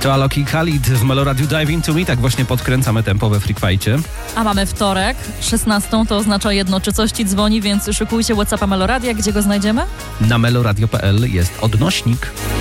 To Alok i Khalid w Meloradiu Dive Into Me. Tak właśnie podkręcamy tempo we Freak Fightie. A mamy wtorek, 16, to oznacza jedno, czy coś ci dzwoni, więc szykujcie WhatsAppa Meloradia. Gdzie go znajdziemy? Na meloradio.pl jest odnośnik.